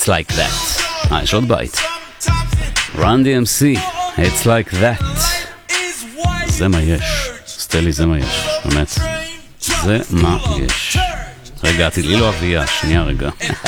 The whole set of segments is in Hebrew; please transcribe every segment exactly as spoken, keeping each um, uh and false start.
It's Like That. אה, יש עוד בית. Run די אם סי, It's Like That. זה מה יש. סטלי, זה מה יש. באמת. זה מה יש. רגע, תדעי לו אביה. שנייה רגע.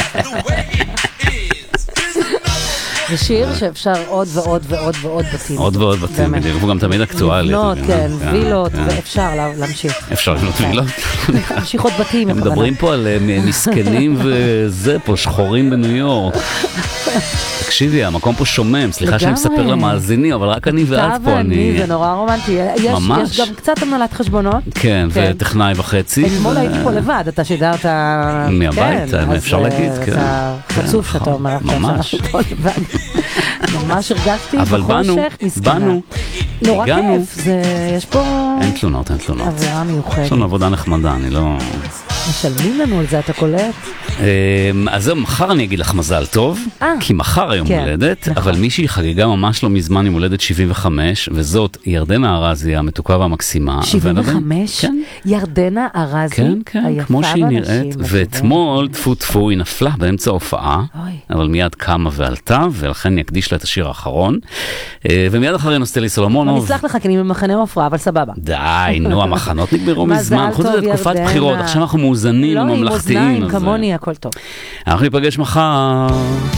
זה שיר שאפשר עוד ועוד ועוד ועוד בתים. עוד ועוד בתים, בדיוק, הוא גם תמיד אקטואלי. לבנות, כן, וילות, ואפשר להמשיך. אפשר לבנות וילות. להמשיך עוד בתים. הם מדברים פה על מסכנים וזה פה, שחורים בניו יורק. תקשיבי, המקום פה שומם, סליחה שאני מספר למאזינים, אבל רק אני ואת פה. אני, זה נורא רומנטי. יש גם קצת המנהלת חשבונות. כן, וטכנאי וחצי. אתמול הייתי פה לבד, אתה שידרת... מהבית, אפשר להגיד, כן. אתה חצוף שאתה אומר. ממש. ממש הרגשתי אבל באנו, באנו. נורא כיף, יש פה... אין תלונות, אין תלונות. עבודה מיוחדת. יש לנו עבודה נחמדה, אני לא... משלמים לנו על זה, אתה קולט? אז זהו, מחר אני אגיד לך מזל טוב, כי מחר היום הולדת, אבל מישהי חגיגה ממש לא מזמן עם הולדת שבעים וחמש, וזאת ירדנה ארזי, המתוקה והמקסימה. שבעים וחמש? ירדנה ארזי? כן, כן, כמו שהיא נראית. ואתמול, טפו טפו, היא נפלה באמצע ההופעה, אבל מיד קמה ועלתה, ולכן יקדיש לה את השיר האחרון. ומיד אחרי נוסטלי סולומונוב. אני אסלח לך, כי אני במחנה עופרה, אבל סבבה. די, נו, המחנות נגמרו מזמן. חוץ מזה תקופת בחירות, עכשיו אנחנו מאוזנים וממלכתיים. לא, עם אוזניים, כמוני, הכל טוב. אנחנו ניפגש מחר.